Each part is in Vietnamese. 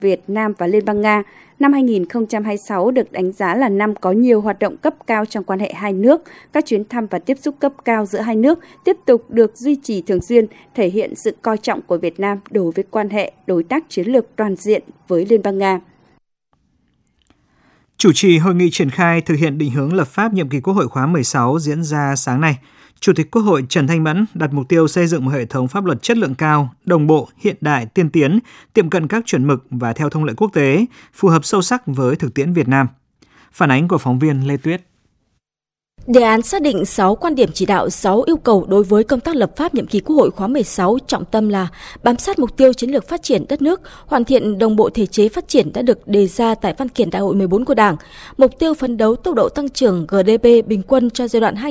Việt Nam và Liên bang Nga. Năm 2026 được đánh giá là năm có nhiều hoạt động cấp cao trong quan hệ hai nước. Các chuyến thăm và tiếp xúc cấp cao giữa hai nước tiếp tục được duy trì thường xuyên, thể hiện sự coi trọng của Việt Nam đối với quan hệ đối tác chiến lược toàn diện với Liên bang Nga. Chủ trì hội nghị triển khai thực hiện định hướng lập pháp nhiệm kỳ Quốc hội khóa 16 diễn ra sáng nay, Chủ tịch Quốc hội Trần Thanh Mẫn đặt mục tiêu xây dựng một hệ thống pháp luật chất lượng cao, đồng bộ, hiện đại, tiên tiến, tiệm cận các chuẩn mực và theo thông lệ quốc tế, phù hợp sâu sắc với thực tiễn Việt Nam. Phản ánh của phóng viên Lê Tuyết. Đề án xác định 6 quan điểm chỉ đạo, 6 yêu cầu đối với công tác lập pháp nhiệm kỳ Quốc hội khóa 16, trọng tâm là bám sát mục tiêu chiến lược phát triển đất nước, hoàn thiện đồng bộ thể chế phát triển đã được đề ra tại văn kiện Đại hội 14 của Đảng, mục tiêu phấn đấu tốc độ tăng trưởng GDP bình quân cho giai đoạn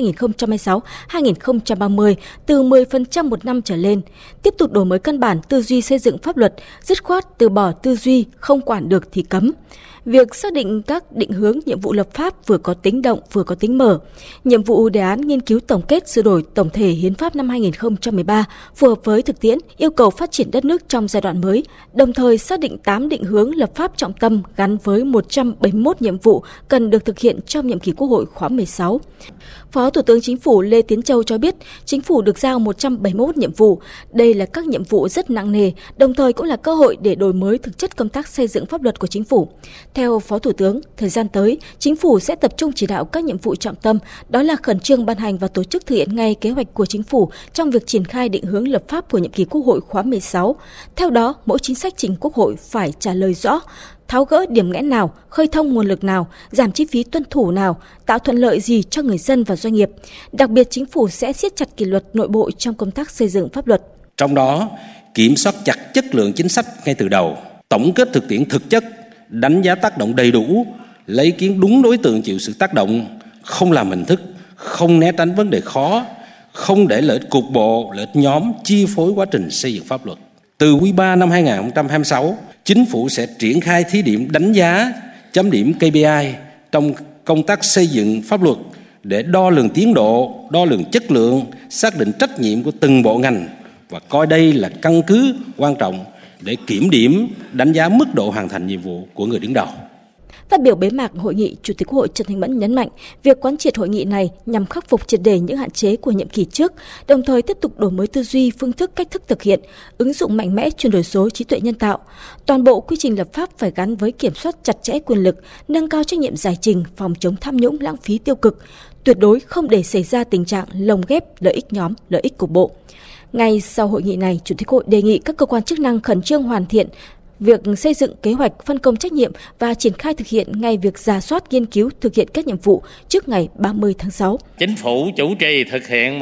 2026-2030 từ 10% một năm trở lên, tiếp tục đổi mới căn bản tư duy xây dựng pháp luật, dứt khoát từ bỏ tư duy không quản được thì cấm. Việc xác định các định hướng nhiệm vụ lập pháp vừa có tính động vừa có tính mở. Nhiệm vụ đề án nghiên cứu tổng kết sửa đổi tổng thể hiến pháp năm 2013 phù hợp với thực tiễn, yêu cầu phát triển đất nước trong giai đoạn mới, đồng thời xác định 8 định hướng lập pháp trọng tâm gắn với 171 nhiệm vụ cần được thực hiện trong nhiệm kỳ Quốc hội khóa 16. Phó Thủ tướng Chính phủ Lê Tiến Châu cho biết, Chính phủ được giao 171 nhiệm vụ. Đây là các nhiệm vụ rất nặng nề, đồng thời cũng là cơ hội để đổi mới thực chất công tác xây dựng pháp luật của Chính phủ. Theo Phó Thủ tướng, thời gian tới, Chính phủ sẽ tập trung chỉ đạo các nhiệm vụ trọng tâm, đó là khẩn trương ban hành và tổ chức thực hiện ngay kế hoạch của Chính phủ trong việc triển khai định hướng lập pháp của nhiệm kỳ Quốc hội khóa 16. Theo đó, mỗi chính sách trình Quốc hội phải trả lời rõ, tháo gỡ điểm nghẽn nào, khơi thông nguồn lực nào, giảm chi phí tuân thủ nào, tạo thuận lợi gì cho người dân và doanh nghiệp. Đặc biệt, Chính phủ sẽ siết chặt kỷ luật nội bộ trong công tác xây dựng pháp luật. Trong đó, kiểm soát chặt chất lượng chính sách ngay từ đầu, tổng kết thực tiễn thực chất, đánh giá tác động đầy đủ, lấy ý kiến đúng đối tượng chịu sự tác động, không làm hình thức, không né tránh vấn đề khó, không để lợi ích cục bộ, lợi ích nhóm chi phối quá trình xây dựng pháp luật. Từ quý 3 năm 2026, Chính phủ sẽ triển khai thí điểm đánh giá, chấm điểm KPI trong công tác xây dựng pháp luật để đo lường tiến độ, đo lường chất lượng, xác định trách nhiệm của từng bộ ngành và coi đây là căn cứ quan trọng để kiểm điểm, đánh giá mức độ hoàn thành nhiệm vụ của người đứng đầu. Phát biểu bế mạc hội nghị, Chủ tịch Quốc hội Trần Thanh Mẫn nhấn mạnh, việc quán triệt hội nghị này nhằm khắc phục triệt để những hạn chế của nhiệm kỳ trước, đồng thời tiếp tục đổi mới tư duy, phương thức, cách thức thực hiện, ứng dụng mạnh mẽ chuyển đổi số, trí tuệ nhân tạo. Toàn bộ quy trình lập pháp phải gắn với kiểm soát chặt chẽ quyền lực, nâng cao trách nhiệm giải trình, phòng chống tham nhũng, lãng phí tiêu cực, tuyệt đối không để xảy ra tình trạng lồng ghép lợi ích nhóm, lợi ích cục bộ. Ngay sau hội nghị này, Chủ tịch Quốc hội đề nghị các cơ quan chức năng khẩn trương hoàn thiện việc xây dựng kế hoạch phân công trách nhiệm và triển khai thực hiện ngay việc rà soát nghiên cứu thực hiện các nhiệm vụ trước ngày 30 tháng 6. Chính phủ chủ trì thực hiện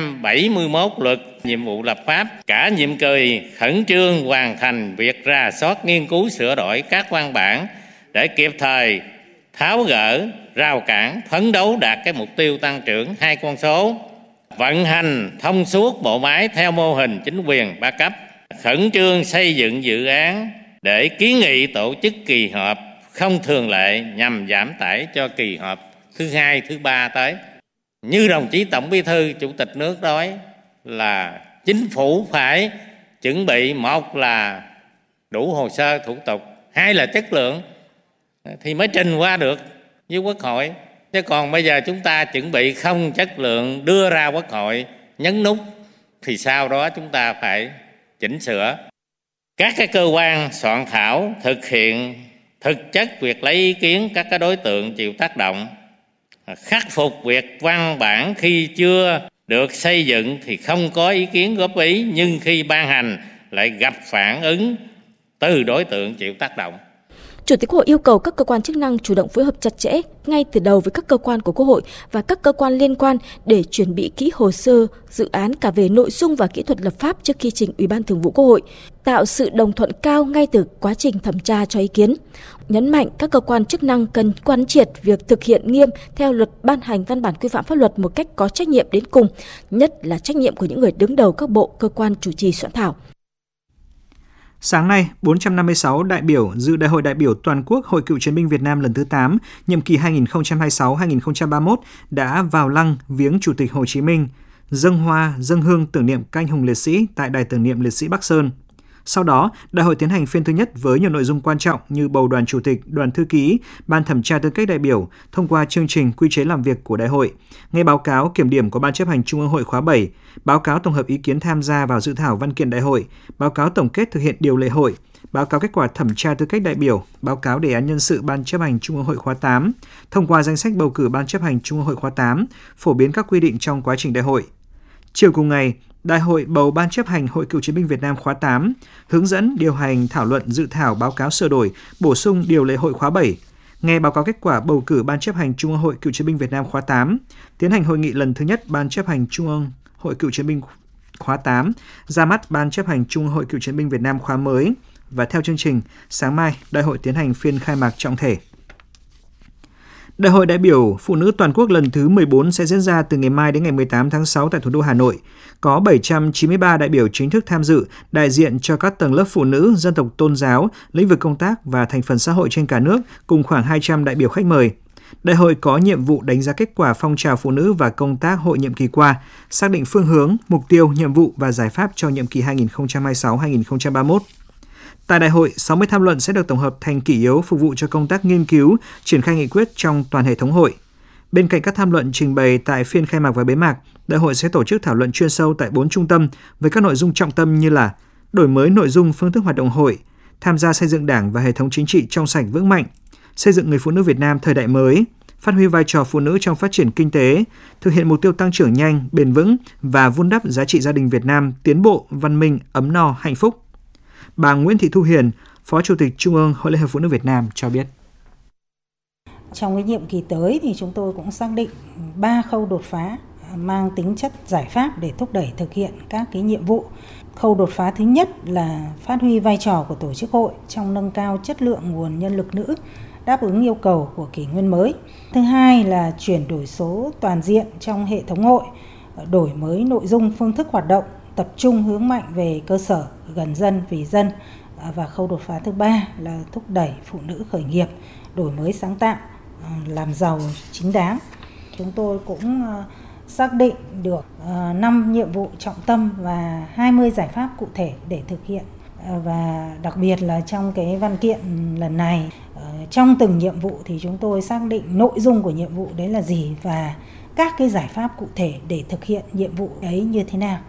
171 luật nhiệm vụ lập pháp, cả nhiệm kỳ khẩn trương hoàn thành việc rà soát nghiên cứu sửa đổi các văn bản để kịp thời tháo gỡ rào cản, phấn đấu đạt cái mục tiêu tăng trưởng 2 con số, vận hành thông suốt bộ máy theo mô hình chính quyền 3 cấp, khẩn trương xây dựng dự án để kiến nghị tổ chức kỳ họp không thường lệ nhằm giảm tải cho kỳ họp thứ 2, thứ 3 tới. Như đồng chí Tổng Bí thư Chủ tịch nước nói là chính phủ phải chuẩn bị, một là đủ hồ sơ thủ tục, hai là chất lượng thì mới trình qua được với Quốc hội. Chứ còn bây giờ chúng ta chuẩn bị không chất lượng đưa ra Quốc hội nhấn nút thì sau đó chúng ta phải chỉnh sửa. Các cái cơ quan soạn thảo thực hiện thực chất việc lấy ý kiến các cái đối tượng chịu tác động, khắc phục việc văn bản khi chưa được xây dựng thì không có ý kiến góp ý, nhưng khi ban hành lại gặp phản ứng từ đối tượng chịu tác động. Chủ tịch Quốc hội yêu cầu các cơ quan chức năng chủ động phối hợp chặt chẽ ngay từ đầu với các cơ quan của Quốc hội và các cơ quan liên quan để chuẩn bị kỹ hồ sơ, dự án cả về nội dung và kỹ thuật lập pháp trước khi trình Ủy ban Thường vụ Quốc hội, tạo sự đồng thuận cao ngay từ quá trình thẩm tra cho ý kiến. Nhấn mạnh các cơ quan chức năng cần quán triệt việc thực hiện nghiêm theo luật ban hành văn bản quy phạm pháp luật một cách có trách nhiệm đến cùng, nhất là trách nhiệm của những người đứng đầu các bộ, cơ quan chủ trì soạn thảo. Sáng nay, 456 đại biểu dự Đại hội đại biểu toàn quốc Hội Cựu chiến binh Việt Nam lần thứ 8, nhiệm kỳ 2026-2031 đã vào lăng viếng Chủ tịch Hồ Chí Minh, dâng hoa, dâng hương tưởng niệm các anh hùng liệt sĩ tại Đài tưởng niệm liệt sĩ Bắc Sơn. Sau đó, đại hội tiến hành phiên thứ nhất với nhiều nội dung quan trọng như bầu đoàn chủ tịch, đoàn thư ký, ban thẩm tra tư cách đại biểu, thông qua chương trình quy chế làm việc của đại hội, nghe báo cáo kiểm điểm của Ban chấp hành Trung ương Hội khóa 7, báo cáo tổng hợp ý kiến tham gia vào dự thảo văn kiện đại hội, báo cáo tổng kết thực hiện điều lệ hội, báo cáo kết quả thẩm tra tư cách đại biểu, báo cáo đề án nhân sự Ban chấp hành Trung ương Hội khóa 8, thông qua danh sách bầu cử Ban chấp hành Trung ương Hội khóa 8, phổ biến các quy định trong quá trình đại hội. Chiều cùng ngày, Đại hội bầu Ban chấp hành Hội Cựu chiến binh Việt Nam khóa 8, hướng dẫn điều hành thảo luận dự thảo báo cáo sửa đổi, bổ sung điều lệ hội khóa 7, nghe báo cáo kết quả bầu cử Ban chấp hành Trung ương Hội Cựu chiến binh Việt Nam khóa 8, tiến hành hội nghị lần thứ nhất Ban chấp hành Trung ương Hội Cựu chiến binh khóa 8, ra mắt Ban chấp hành Trung ương Hội Cựu chiến binh Việt Nam khóa mới, và theo chương trình, sáng mai, đại hội tiến hành phiên khai mạc trọng thể. Đại hội đại biểu Phụ nữ toàn quốc lần thứ 14 sẽ diễn ra từ ngày mai đến ngày 18 tháng 6 tại thủ đô Hà Nội. Có 793 đại biểu chính thức tham dự, đại diện cho các tầng lớp phụ nữ, dân tộc tôn giáo, lĩnh vực công tác và thành phần xã hội trên cả nước, cùng khoảng 200 đại biểu khách mời. Đại hội có nhiệm vụ đánh giá kết quả phong trào phụ nữ và công tác hội nhiệm kỳ qua, xác định phương hướng, mục tiêu, nhiệm vụ và giải pháp cho nhiệm kỳ 2026-2031. Tại đại hội, 60 tham luận sẽ được tổng hợp thành kỷ yếu phục vụ cho công tác nghiên cứu, triển khai nghị quyết trong toàn hệ thống hội. Bên cạnh các tham luận trình bày tại phiên khai mạc và bế mạc, đại hội sẽ tổ chức thảo luận chuyên sâu tại 4 trung tâm với các nội dung trọng tâm như là đổi mới nội dung phương thức hoạt động hội, tham gia xây dựng Đảng và hệ thống chính trị trong sạch vững mạnh, xây dựng người phụ nữ Việt Nam thời đại mới, phát huy vai trò phụ nữ trong phát triển kinh tế, thực hiện mục tiêu tăng trưởng nhanh, bền vững và vun đắp giá trị gia đình Việt Nam tiến bộ, văn minh, ấm no, hạnh phúc. Bà Nguyễn Thị Thu Hiền, Phó Chủ tịch Trung ương Hội Liên hiệp Phụ nữ Việt Nam cho biết. Trong cái nhiệm kỳ tới thì chúng tôi cũng xác định 3 khâu đột phá mang tính chất giải pháp để thúc đẩy thực hiện các cái nhiệm vụ. Khâu đột phá thứ nhất là phát huy vai trò của tổ chức hội trong nâng cao chất lượng nguồn nhân lực nữ, đáp ứng yêu cầu của kỷ nguyên mới. Thứ hai là chuyển đổi số toàn diện trong hệ thống hội, đổi mới nội dung phương thức hoạt động, tập trung hướng mạnh về cơ sở, gần dân, vì dân. Và khâu đột phá thứ ba là thúc đẩy phụ nữ khởi nghiệp, đổi mới sáng tạo, làm giàu chính đáng. Chúng tôi cũng xác định được 5 nhiệm vụ trọng tâm và 20 giải pháp cụ thể để thực hiện. Và đặc biệt là trong cái văn kiện lần này, trong từng nhiệm vụ thì chúng tôi xác định nội dung của nhiệm vụ đấy là gì và các cái giải pháp cụ thể để thực hiện nhiệm vụ ấy như thế nào.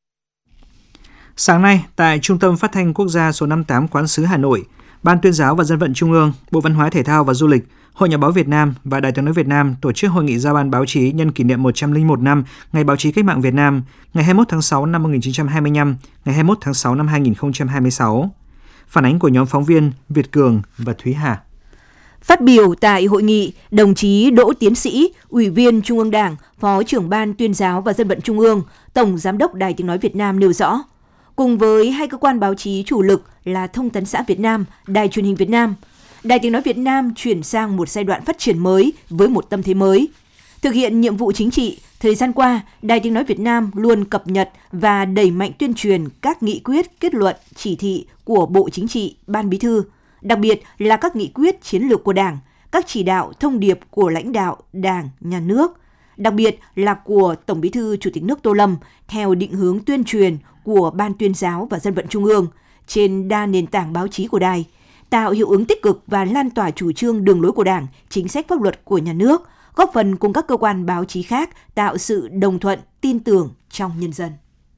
Sáng nay, tại Trung tâm Phát thanh Quốc gia số 58 Quán sứ Hà Nội, Ban Tuyên giáo và Dân vận Trung ương, Bộ Văn hóa Thể thao và Du lịch, Hội Nhà báo Việt Nam và Đài Tiếng nói Việt Nam tổ chức hội nghị giao ban báo chí nhân kỷ niệm 101 năm Ngày Báo chí Cách mạng Việt Nam, ngày 21 tháng 6 năm 1925, ngày 21 tháng 6 năm 2026. Phản ánh của nhóm phóng viên Việt Cường và Thúy Hà. Phát biểu tại hội nghị, đồng chí Đỗ Tiến Sĩ, Ủy viên Trung ương Đảng, Phó trưởng Ban Tuyên giáo và Dân vận Trung ương, Tổng Giám đốc Đài Tiếng nói Việt Nam nêu rõ, cùng với hai cơ quan báo chí chủ lực là Thông tấn xã Việt Nam, Đài truyền hình Việt Nam, Đài Tiếng nói Việt Nam chuyển sang một giai đoạn phát triển mới với một tâm thế mới. Thực hiện nhiệm vụ chính trị, thời gian qua, Đài Tiếng nói Việt Nam luôn cập nhật và đẩy mạnh tuyên truyền các nghị quyết, kết luận, chỉ thị của Bộ Chính trị, Ban Bí thư, đặc biệt là các nghị quyết chiến lược của Đảng, các chỉ đạo thông điệp của lãnh đạo Đảng, Nhà nước, đặc biệt là của Tổng Bí thư Chủ tịch nước Tô Lâm theo định hướng tuyên truyền của Ban Tuyên giáo và Dân vận Trung ương trên đa nền tảng báo chí của Đài, tạo hiệu ứng tích cực và lan tỏa chủ trương đường lối của Đảng, chính sách pháp luật của nhà nước, góp phần cùng các cơ quan báo chí khác tạo sự đồng thuận, tin tưởng trong nhân dân.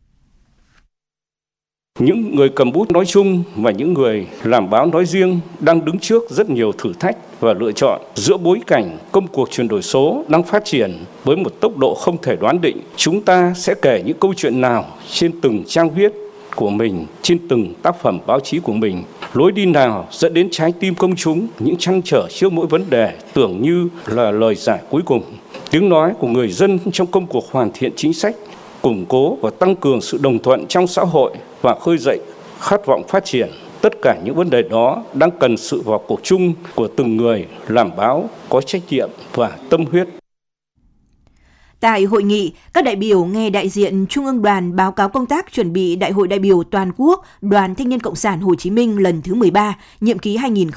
Những người cầm bút nói chung và những người làm báo nói riêng đang đứng trước rất nhiều thử thách và lựa chọn. Giữa bối cảnh công cuộc chuyển đổi số đang phát triển với một tốc độ không thể đoán định, chúng ta sẽ kể những câu chuyện nào trên từng trang viết của mình, trên từng tác phẩm báo chí của mình, lối đi nào dẫn đến trái tim công chúng, những trăn trở trước mỗi vấn đề tưởng như là lời giải cuối cùng. Tiếng nói của người dân trong công cuộc hoàn thiện chính sách, củng cố và tăng cường sự đồng thuận trong xã hội và khơi dậy khát vọng phát triển. Tất cả những vấn đề đó đang cần sự vào cuộc chung của từng người làm báo có trách nhiệm và tâm huyết. Tại hội nghị, các đại biểu nghe đại diện Trung ương Đoàn báo cáo công tác chuẩn bị Đại hội đại biểu toàn quốc Đoàn Thanh niên Cộng sản Hồ Chí Minh lần thứ 13, nhiệm kỳ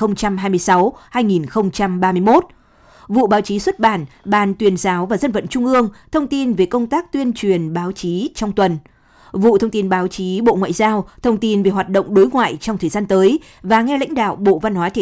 2026-2031. Vụ báo chí xuất bản, Ban Tuyên giáo và Dân vận Trung ương thông tin về công tác tuyên truyền báo chí trong tuần. vụ Thông tin Báo chí Bộ Ngoại giao thông tin về hoạt động đối ngoại trong thời gian tới và nghe lãnh đạo Bộ Văn hóa Thể